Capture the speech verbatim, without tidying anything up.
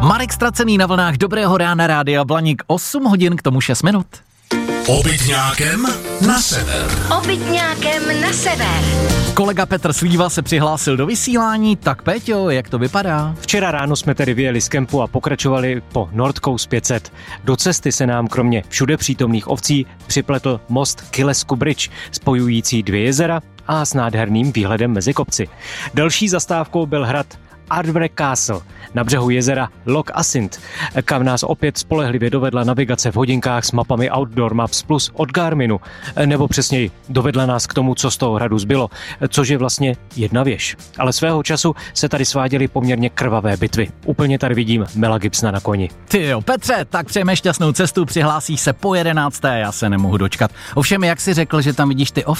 Marek Ztracený na vlnách Dobrého rána Rádia Blaník, osm hodin, k tomu šest minut. Obytňákem na sever. Obytňákem na sever. Kolega Petr Slíva se přihlásil do vysílání, tak Péťo, jak to vypadá? Včera ráno jsme tedy vyjeli z kempu a pokračovali po North Coast pět set. Do cesty se nám kromě všude přítomných ovcí připletl most Kilesku Bridge, spojující dvě jezera a s nádherným výhledem mezi kopci. Další zastávkou byl hrad Ardbreg Castle na břehu jezera Loch Assynt, kam nás opět spolehlivě dovedla navigace v hodinkách s mapami Outdoor Maps Plus od Garminu, nebo přesněji dovedla nás k tomu, co z toho hradu zbylo, což je vlastně jedna věž. Ale svého času se tady sváděly poměrně krvavé bitvy. Úplně tady vidím Mela Gibsona na koni. Ty jo, Petře, tak přejeme šťastnou cestu, přihlásíš se po jedenácté, já se nemohu dočkat. Ovšem, jak jsi řekl, že tam vidíš ty ovce?